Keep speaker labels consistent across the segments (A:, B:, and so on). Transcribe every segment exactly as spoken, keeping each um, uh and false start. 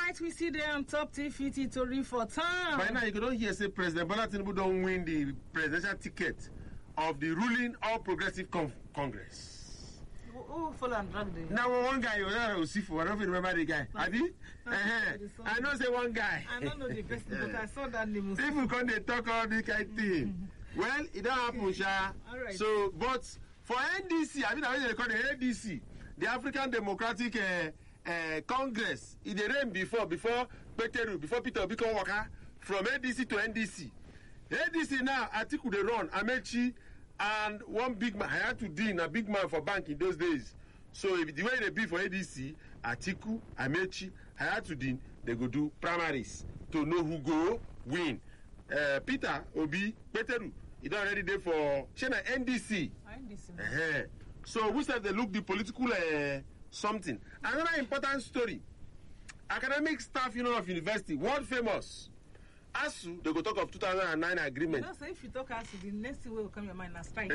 A: right, we see there on top T F T to read for time.
B: By now, you don't hear say President Bola Tinubu don't win the presidential ticket of the ruling All Progressive Con- Congress.
A: Who follow and drag the...
B: Now, one guy, you know, I don't remember the guy. Have you? Uh-huh. I know say one guy.
A: I don't know the person, but I saw that name.
B: People come, they talk all this kind of thing. Well, it don't happen, Sha.
A: All right.
B: So, but for N D C, I mean, I mean, they call the N D C, the African Democratic uh, uh, Congress, it they ran before, before Peteru, before Peter Obi come waka from N D C to N D C. N D C now, Atiku they run, Amechi, and one big man, Hayatuddin, a big man for bank in those days. So if the way they be for A D C, Atiku, Amechi, Hayatuddin, they go do primaries to know who go win. Uh, Peter Obi, Peteru, he done already there for China N D C.
A: N D C.
B: Uh-huh. So we said they look the political uh, something. Another important story. Academic staff union of university, world famous. A S U, they go talk of two thousand nine agreement.
A: You know, so if you talk A S U, the next thing will come your mind and strike.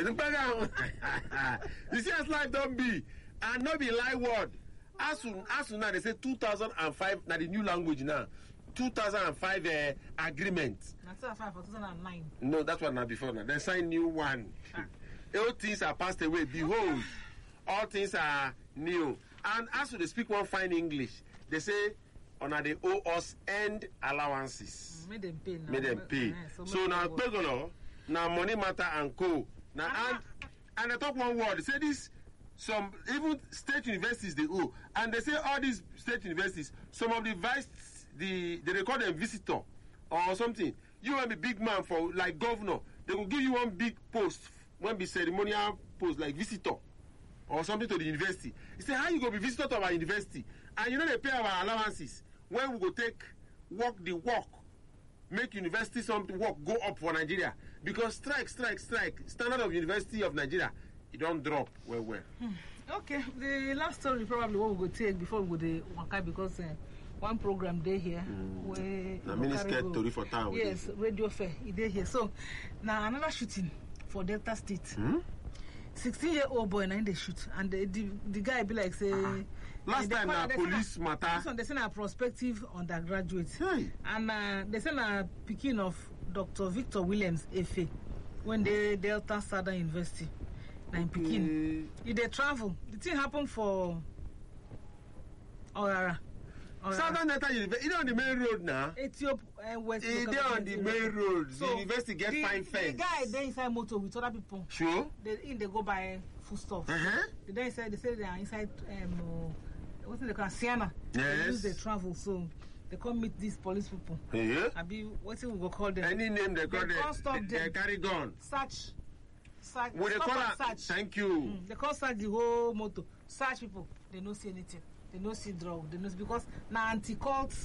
B: You see as life don't be. And not be lie word. A S U, A S U now, they say two thousand five, now the new language now. two thousand five uh, agreement.
A: That's two thousand five for two thousand nine.
B: No, that's one now before now. They sign new one. Ah. All things are passed away. Behold, all things are new. And as they speak one fine English, they say, on they owe us end allowances.
A: Mm, made them pay now.
B: Made them pay. Yeah, so so now, Pegolo, now money matter and co. Now, and, and they talk one word. They say this, some, even state universities they owe. And they say all these state universities, some of the vice, the they record them visitor or something. You want to be big man for, like governor. They will give you one big post, one big ceremonial post, like visitor or something to the university. He say, how you go be visitor to our university? And you know they pay our allowances. When we go take, work the work, make university something work, go up for Nigeria. Because strike, strike, strike, standard of University of Nigeria, it don't drop well, well.
A: Hmm. Okay, the last story probably what we go take before we go to Waka because uh, one program day here.
B: Mm.
A: Where
B: the minister story for town.
A: Yes, radio fair, it day here. So now another shooting for Delta State.
B: Hmm?
A: sixteen-year-old boy now they shoot, and the, the, the guy be like say. Uh-huh.
B: Last time na police matter.
A: This one they say na prospective undergraduate,
B: hey.
A: and uh, they say na picking of Doctor Victor Williams Efe when they Delta Southern University. Na in Pekin. If they travel, the thing happen for Orara.
B: Southern Delta University, it's on the main road now.
A: Ethiopia uh, West.
B: It's on the main road. So the university get
A: the,
B: fine fence.
A: The guy there inside motor with other people.
B: Sure.
A: They in they go buy food stuff.
B: Uh-huh.
A: The guy inside they say they are inside um uh, what's it they call Siena.
B: Yes.
A: They use they travel so they come meet these police people.
B: Yeah.
A: I be what we go call them.
B: Any name they call
A: they
B: them.
A: Stop
B: they,
A: them.
B: they carry gun.
A: Search. Search.
B: What they call it?
A: Search.
B: Thank you.
A: Mm. They call search the whole motor. Search people. They don't see anything. They don't see drug. They don't see, because now anti-cult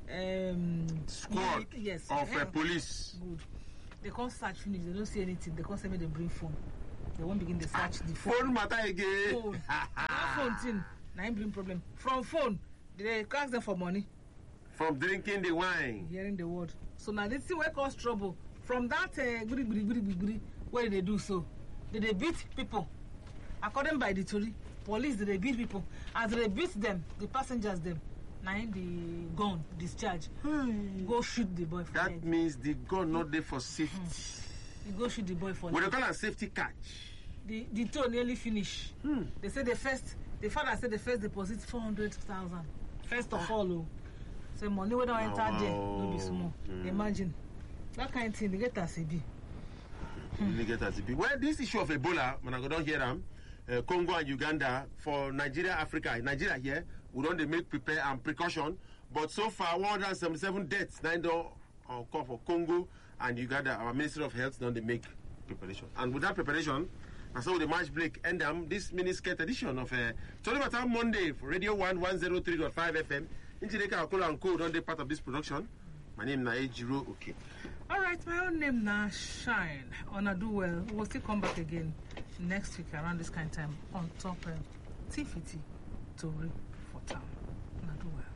A: um,
B: squad
A: yes,
B: of
A: yeah.
B: uh, police.
A: Good. They can't search finish. They don't see anything. They can't say me they bring phone. They won't begin to search the phone.
B: Phone matter again.
A: Phone. That phone thing. Now I bring problem. From phone, they ask them for money.
B: From drinking the wine.
A: Hearing the word. So now this thing will cause trouble. From that uh, goody, goody, goody, goody, what did they do so? Did they beat people? According by the story, police did they beat people. As they beat them, the passengers them, now in the gun discharge. Hmm. Go shoot the boy for
B: That
A: head.
B: means the gun not there for safety.
A: Hmm. You go shoot the boy for
B: what they call a safety catch.
A: The the tour nearly finish.
B: Hmm.
A: They say the first the father said the first deposit four hundred thousand. First of all, oh. So money we don't enter
B: oh,
A: there, no be small. Hmm. Imagine. That kind of thing they get as a B.
B: They get as a B. Well, this issue of Ebola, when I go down here, um, uh, Congo and Uganda, for Nigeria, Africa, Nigeria here, we don't they make prepare and precaution. But so far, one hundred seventy-seven deaths, nine don't uh, call for Congo and Uganda. Our Ministry of Health don't they make preparation. And with that preparation, and so the March break end um, this mini-skirt edition of uh, Story Matter Monday for Radio one one oh three point five F M. Injideka Akola and Co. don't they part of this production. My name is Ejiro. Okay.
A: All right, my own name now Shine. Honor do well. We'll still come back again next week around this kind of time on top of T F T to read for town. Honor do well.